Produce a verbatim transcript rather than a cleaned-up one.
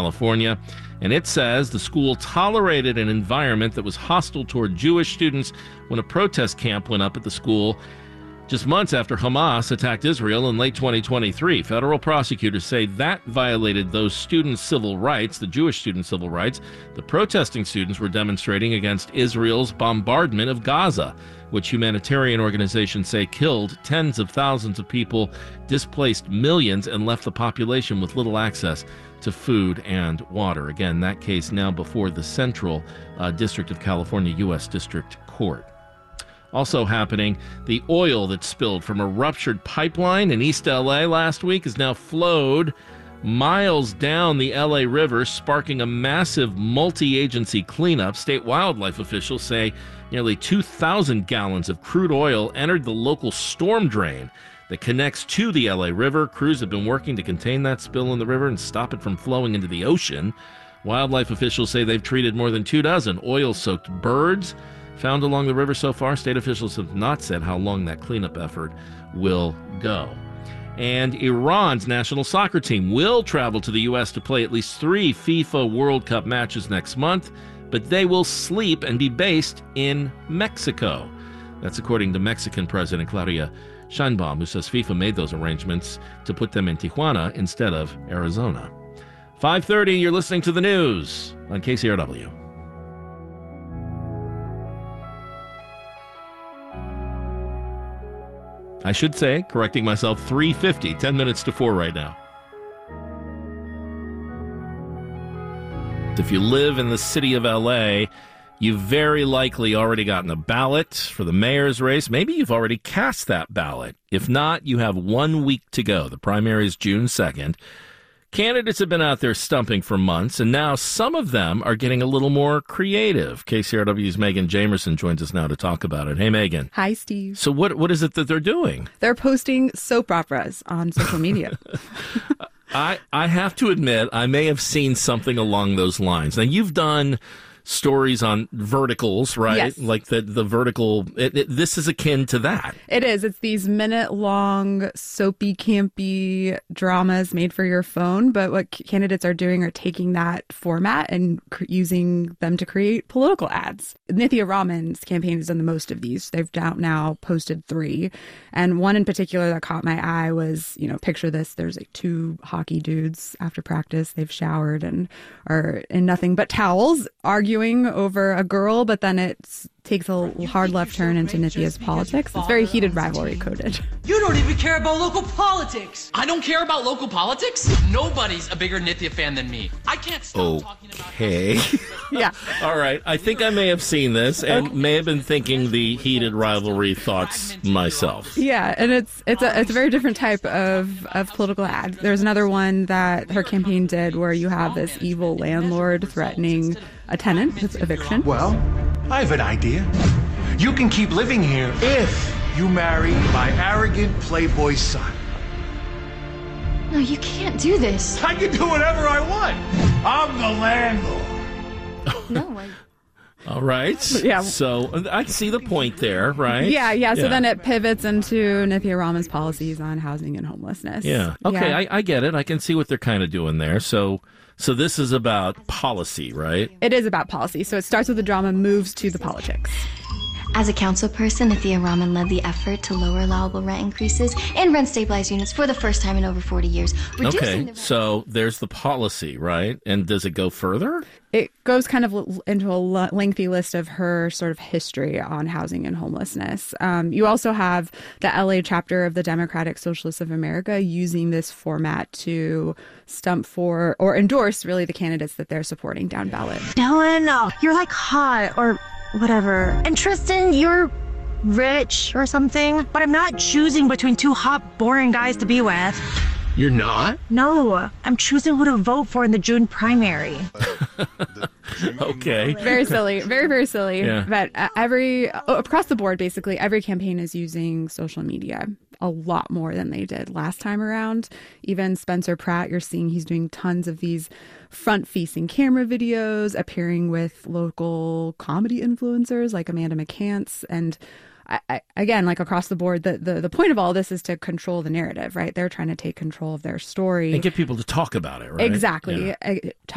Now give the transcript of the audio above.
California. And it says the school tolerated an environment that was hostile toward Jewish students when a protest camp went up at the school just months after Hamas attacked Israel in late twenty twenty-three. Federal prosecutors say that violated those students' civil rights, the Jewish students' civil rights. The protesting students were demonstrating against Israel's bombardment of Gaza, which humanitarian organizations say killed tens of thousands of people, displaced millions, and left the population with little access to food and water. Again, that case now before the Central uh, District of California U S District Court. Also happening, the oil that spilled from a ruptured pipeline in East L A last week has now flowed miles down the L A River, sparking a massive multi-agency cleanup. State wildlife officials say nearly two thousand gallons of crude oil entered the local storm drain that connects to the L A River. Crews have been working to contain that spill in the river and stop it from flowing into the ocean. Wildlife officials say they've treated more than two dozen oil-soaked birds found along the river so far. State officials have not said how long that cleanup effort will go. And Iran's national soccer team will travel to the U S to play at least three FIFA World Cup matches next month, but they will sleep and be based in Mexico. That's according to Mexican President Claudia Sheinbaum, who says FIFA made those arrangements to put them in Tijuana instead of Arizona. five thirty, you're listening to the news on K C R W. I should say, correcting myself, three fifty, ten minutes to four right now. If you live in the city of L A, you've very likely already gotten a ballot for the mayor's race. Maybe you've already cast that ballot. If not, you have one week to go. The primary is June second. Candidates have been out there stumping for months, and now some of them are getting a little more creative. K C R W's Megan Jamerson joins us now to talk about it. Hey, Megan. Hi, Steve. So what what is it that they're doing? They're posting soap operas on social media. I, I have to admit, I may have seen something along those lines. Now, you've done stories on verticals, right? Yes. Like the, the vertical, it, it, this is akin to that. It is. It's these minute-long, soapy, campy dramas made for your phone. But what candidates are doing are taking that format and cr- using them to create political ads. Nithya Raman's campaign has done the most of these. They've now, now posted three. And one in particular that caught my eye was, you know, picture this. There's like two hockey dudes after practice. They've showered and are in nothing but towels, arguing over a girl, but then it takes a hard left turn into Nithya's politics. It's very heated rivalry coded. You don't even care about local politics. I don't care about local politics? Nobody's a bigger Nithya fan than me. I can't stop talking about Okay. Yeah. All right. I think I may have seen this and may have been thinking the heated rivalry thoughts myself. Yeah, and it's it's a it's a very different type of, of political ad. There's another one that her campaign did where you have this evil landlord threatening a tenant with eviction. Well, I have an idea. You can keep living here if you marry my arrogant playboy son. No, you can't do this. I can do whatever I want. I'm the landlord. No, I... All right. Yeah. So I see the point there, right? Yeah, yeah. So Yeah. then it pivots into Nithya Raman's policies on housing and homelessness. Yeah. Okay, Yeah. I, I get it. I can see what they're kind of doing there. So so this is about policy, right? It is about policy. So it starts with the drama, moves to the politics. As a council person, Nithya Raman led the effort to lower allowable rent increases and rent stabilized units for the first time in over forty years. Reducing Okay, the- so there's the policy, right? And does it go further? It goes kind of l- into a l- lengthy list of her sort of history on housing and homelessness. Um, you also have the L A chapter of the Democratic Socialists of America using this format to stump for or endorse really the candidates that they're supporting down ballot. Dylan, oh, you're like hot or whatever. And Tristan, you're rich or something. But I'm not choosing between two hot, boring guys to be with. You're not? No, I'm choosing who to vote for in the June primary. Okay. Very silly, very, very silly. Yeah. But uh, every, uh, across the board, basically, every campaign is using social media a lot more than they did last time around. Even Spencer Pratt, you're seeing he's doing tons of these front-facing camera videos, appearing with local comedy influencers like Amanda McCants. And I, I, again, like across the board, the, the, the point of all this is to control the narrative, right? They're trying to take control of their story. And get people to talk about it, right? Exactly. Yeah. Uh,